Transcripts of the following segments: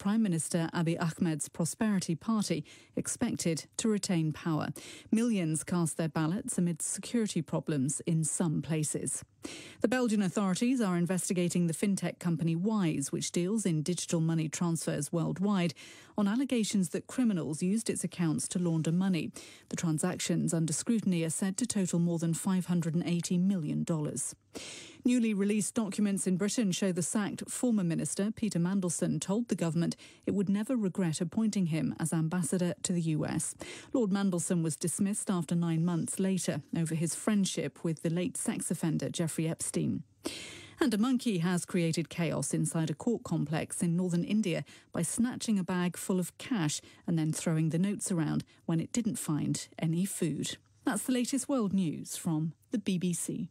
Prime Minister Abiy Ahmed's Prosperity Party expected to retain power. Millions cast their ballots amid security problems in some places. The Belgian authorities are investigating the fintech company Wise, which deals in digital money transfers worldwide, on allegations that criminals used its accounts to launder money. The transactions under scrutiny are said to total more than $580 million. Newly released documents in Britain show the sacked former minister Peter Mandelson told the government it would never regret appointing him as ambassador to the US. Lord Mandelson was dismissed after 9 months later over his friendship with the late sex offender Jeffrey Epstein. And a monkey has created chaos inside a court complex in northern India by snatching a bag full of cash and then throwing the notes around when it didn't find any food. That's the latest world news from the BBC.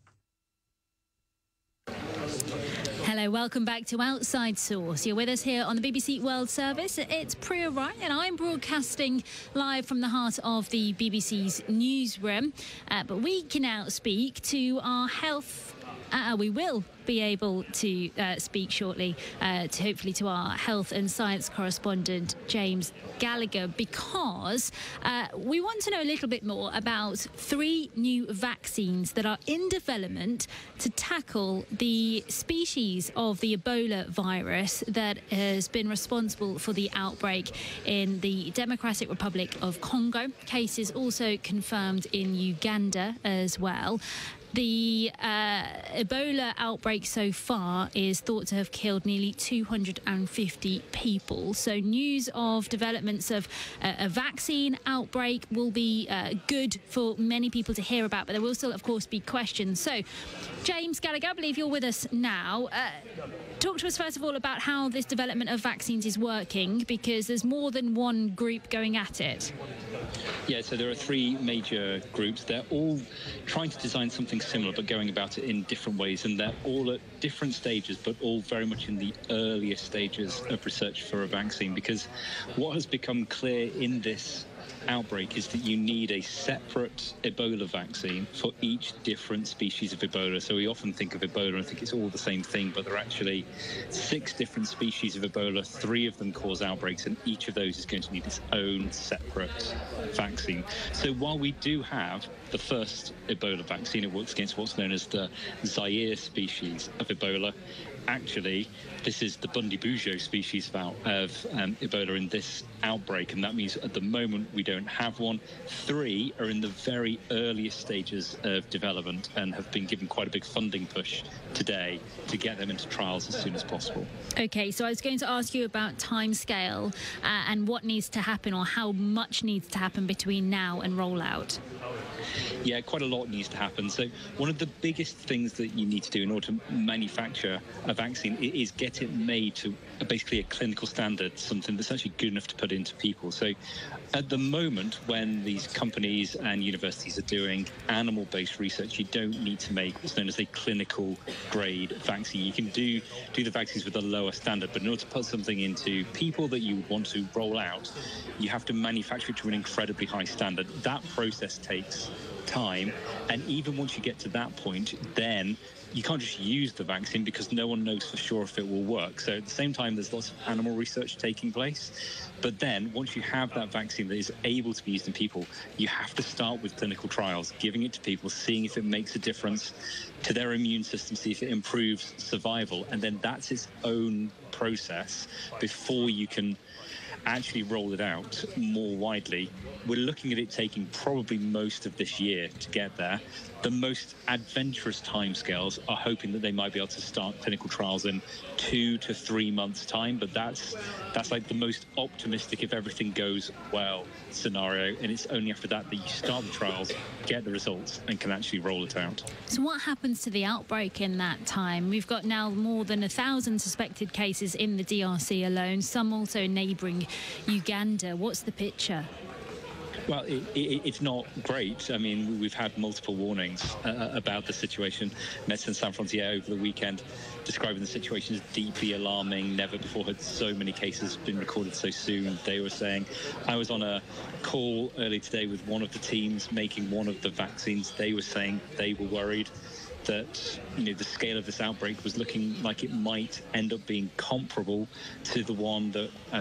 Hello, welcome back to Outside Source. You're with us here on the BBC World Service. It's Priya Rai and I'm broadcasting live from the heart of the BBC's newsroom. But we can now speak to our health... we will be able to speak shortly hopefully to our health and science correspondent James Gallagher, because we want to know a little bit more about 3 new vaccines that are in development to tackle the species of the Ebola virus that has been responsible for the outbreak in the Democratic Republic of Congo. Cases also confirmed in Uganda as well. The Ebola outbreak so far is thought to have killed nearly 250 people. So news of developments of a vaccine outbreak will be good for many people to hear about, but there will still, of course, be questions. So, James Gallagher, I believe you're with us now. Talk to us, first of all, about how this development of vaccines is working, because there's more than one group going at it. Yeah, so there are 3 major groups. They're all trying to design something similar, but going about it in different ways, and they're all at different stages, but all very much in the earliest stages of research for a vaccine. Because what has become clear in this outbreak is that you need a separate Ebola vaccine for each different species of Ebola. So we often think of Ebola and think it's all the same thing, but there are actually 6 different species of Ebola. 3 of them cause outbreaks, and each of those is going to need its own separate vaccine. So while we do have the first Ebola vaccine, it works against what's known as the Zaire species of Ebola. Actually, this is the Bundibugyo species of Ebola in this outbreak, and that means at the moment we don't have one. 3 are in the very earliest stages of development and have been given quite a big funding push today to get them into trials as soon as possible. OK, so I was going to ask you about timescale and what needs to happen, or how much needs to happen between now and rollout. Yeah, quite a lot needs to happen. So one of the biggest things that you need to do in order to manufacture a vaccine is get it made to basically a clinical standard, something that's actually good enough to put into people. So at the moment, when these companies and universities are doing animal-based research, you don't need to make what's known as a clinical grade vaccine. You can do the vaccines with a lower standard, but in order to put something into people that you want to roll out, you have to manufacture it to an incredibly high standard. That process takes time, and even once you get to that point, then you can't just use the vaccine because no one knows for sure if it will work. So at the same time, there's lots of animal research taking place. But then once you have that vaccine that is able to be used in people, you have to start with clinical trials, giving it to people, seeing if it makes a difference to their immune system, see if it improves survival. And then that's its own process before you can actually roll it out more widely. We're looking at it taking probably most of this year to get there. The most adventurous timescales are hoping that they might be able to start clinical trials in 2 to 3 months' time, but that's like the most optimistic, if everything goes well, scenario, and it's only after that that you start the trials, get the results, and can actually roll it out. So what happens to the outbreak in that time? We've got now more than 1,000 suspected cases in the DRC alone, some also in neighbouring Uganda. What's the picture? Well, it's not great. I mean, we've had multiple warnings about the situation. Médecins Sans Frontières over the weekend describing the situation as deeply alarming. Never before had so many cases been recorded so soon. They were saying, I was on a call early today with one of the teams making one of the vaccines. They were saying they were worried that the scale of this outbreak was looking like it might end up being comparable to the one that